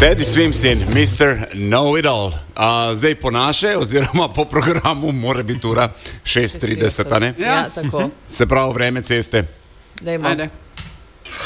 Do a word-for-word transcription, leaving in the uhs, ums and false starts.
Daddy Swims in mister Know-It-All. Uh, zdaj po naše, oziroma po programu, mora biti ura šest trideset, a ne? Ja, tako. Se pravi, vreme ceste. Dajmo. Ajde.